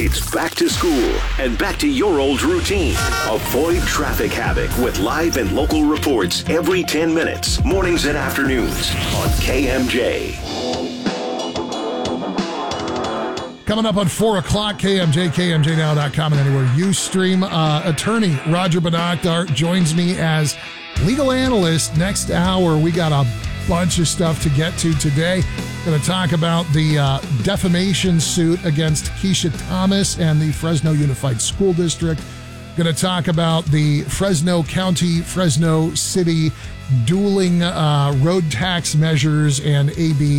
It's back to school and back to your old routine. Avoid traffic havoc with live and local reports every 10 minutes, mornings and afternoons on KMJ. Coming up on 4 o'clock, KMJ, KMJNow.com, and anywhere you stream. Attorney Roger Bonakdar joins me as legal analyst. Next hour, we got a bunch of stuff to get to today. Going to talk about the defamation suit against Keisha Thomas and the Fresno Unified School District. Going to talk about the Fresno County, Fresno City dueling road tax measures and AB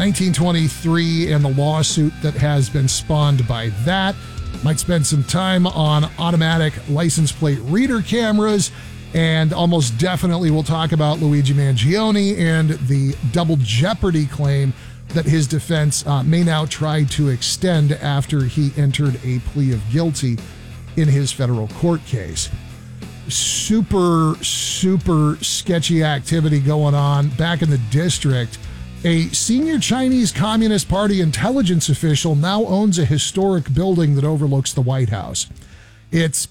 1923 and the lawsuit that has been spawned by that. Might spend some time on automatic license plate reader cameras, and almost definitely we'll talk about Luigi Mangione and the double jeopardy claim that his defense may now try to extend after he entered a plea of guilty in his federal court case. Super sketchy activity going on back in the district. A senior Chinese Communist Party intelligence official now owns a historic building that overlooks the White House. It's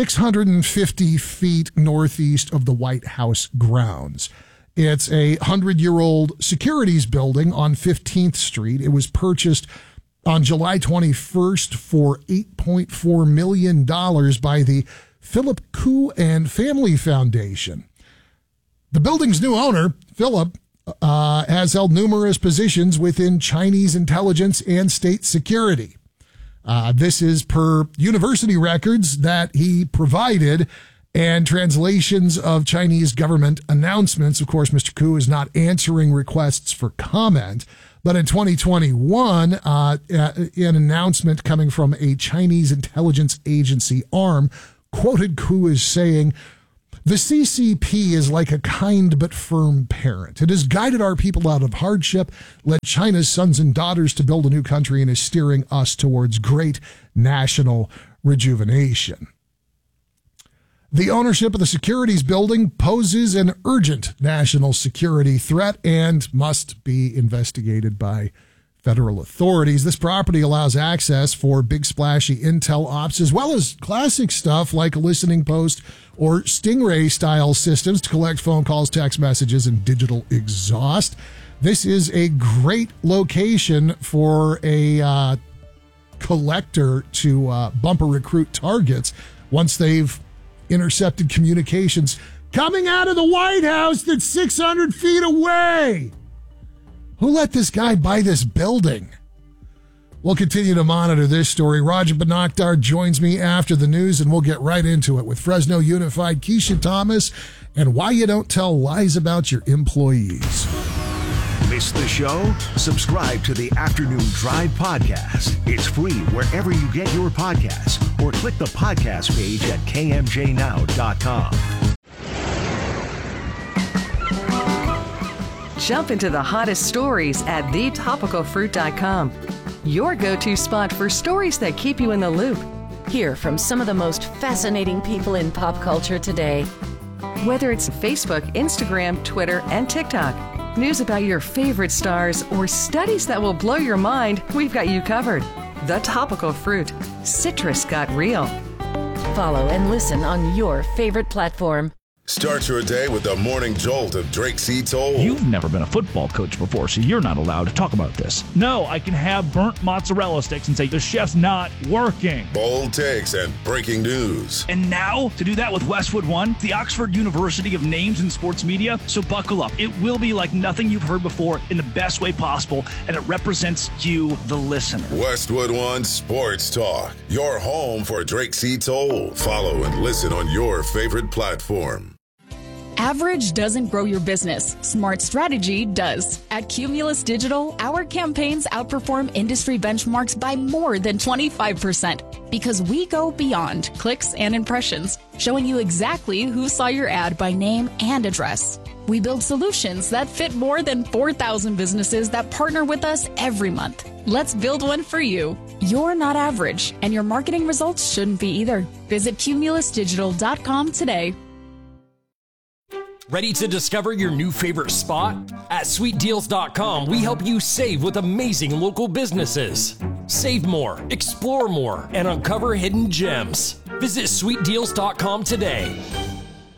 650 feet northeast of the White House grounds. It's a 100-year-old securities building on 15th Street. It was purchased on July 21st for $8.4 million by the Philip Koo and Family Foundation. The building's new owner, Philip, has held numerous positions within Chinese intelligence and state security. This is per university records that he provided and translations of Chinese government announcements. Of course, Mr. Koo is not answering requests for comment, but in 2021, an announcement coming from a Chinese intelligence agency arm quoted Koo as saying, "The CCP is like a kind but firm parent. It has guided our people out of hardship, led China's sons and daughters to build a new country, and is steering us towards great national rejuvenation." The ownership of the securities building poses an urgent national security threat and must be investigated by federal authorities. This property allows access for big splashy intel ops, as well as classic stuff like a listening post or Stingray style systems to collect phone calls, text messages, and digital exhaust. This is a great location for a collector to bumper recruit targets once they've intercepted communications coming out of the White House that's 600 feet away. Who let this guy buy this building? We'll continue to monitor this story. Roger Bonakdar joins me after the news, and we'll get right into it with Fresno Unified, Keisha Thomas, and why you don't tell lies about your employees. Miss the show? Subscribe to the Afternoon Drive podcast. It's free wherever you get your podcasts, or click the podcast page at KMJNow.com. Jump into the hottest stories at thetopicalfruit.com. Your go-to spot for stories that keep you in the loop. Hear from some of the most fascinating people in pop culture today. Whether it's Facebook, Instagram, Twitter, and TikTok, news about your favorite stars, or studies that will blow your mind, we've got you covered. The Topical Fruit. Citrus got real. Follow and listen on your favorite platform. Start your day with the morning jolt of Drake C. Toll. You've never been a football coach before, so you're not allowed to talk about this. No, I can have burnt mozzarella sticks and say the chef's not working. Bold takes and breaking news. And now, to do that with Westwood One, the Oxford University of Names in Sports Media. So buckle up. It will be like nothing you've heard before in the best way possible, and it represents you, the listener. Westwood One Sports Talk. Your home for Drake C. Toll. Follow and listen on your favorite platform. Average doesn't grow your business. Smart strategy does. At Cumulus Digital, our campaigns outperform industry benchmarks by more than 25% because we go beyond clicks and impressions, showing you exactly who saw your ad by name and address. We build solutions that fit more than 4,000 businesses that partner with us every month. Let's build one for you. You're not average, and your marketing results shouldn't be either. Visit cumulusdigital.com today. Ready to discover your new favorite spot? At sweetdeals.com, we help you save with amazing local businesses. Save more, explore more, and uncover hidden gems. Visit sweetdeals.com today.